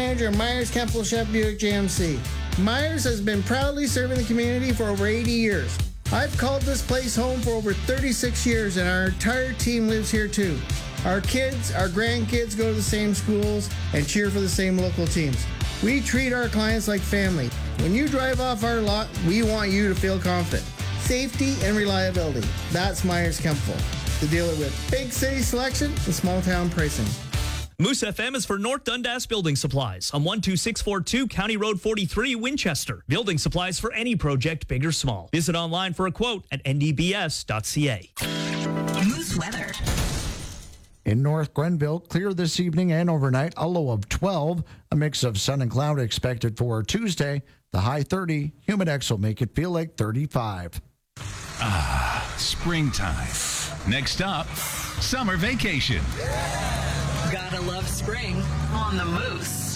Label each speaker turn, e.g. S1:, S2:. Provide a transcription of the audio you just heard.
S1: manager of Myers Kempel Chef Buick GMC. Myers has been proudly serving the community for over 80 years. I've called this place home for over 36 years, and our entire team lives here too. Our kids, our grandkids go to the same schools and cheer for the same local teams. We treat our clients like family. When you drive off our lot, we want you to feel confident. Safety and reliability. That's Myers Kempel, the dealer with big city selection and small town pricing.
S2: Moose FM is for North Dundas Building Supplies on 12642 County Road 43, Winchester. Building supplies for any project, big or small. Visit online for a quote at ndbs.ca.
S3: Moose weather.
S4: In North Grenville, clear this evening and overnight, a low of 12. A mix of sun and cloud expected for Tuesday. The high 30. Humidex will make it feel like 35.
S5: Springtime. Next up, summer vacation.
S3: Gotta love spring on the Moose.